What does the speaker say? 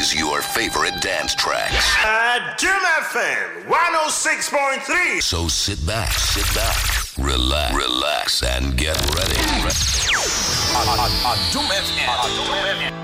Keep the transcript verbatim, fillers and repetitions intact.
plays your favorite dance tracks. Uh, Doom F M one oh six point three. So sit back, sit back, relax, relax, and get ready. A, a, a Doom F M.